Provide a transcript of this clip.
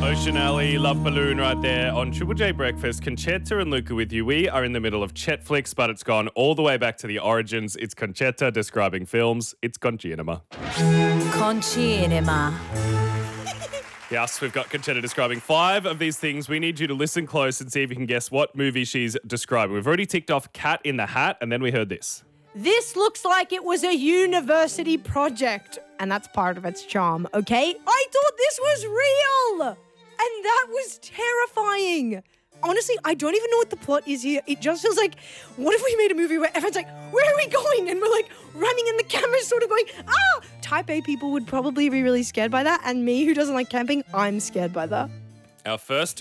Ocean Alley, Love Balloon right there on Triple J Breakfast. Conchetta and Luca with you. We are in the middle of Chetflix, but it's gone all the way back to the origins. It's Conchetta describing films. It's Concinema. Concinema. Yes, we've got Conchetta describing 5 of these things. We need you to listen close and see if you can guess what movie she's describing. We've already ticked off Cat in the Hat, and then we heard this. This looks like it was a university project, and that's part of its charm, okay? I thought this was real, and that was terrifying. Honestly, I don't even know what the plot is here. It just feels like, what if we made a movie where everyone's like, where are we going? And we're like running and the camera's sort of going, ah! Type A people would probably be really scared by that, and me, who doesn't like camping, I'm scared by that. Our first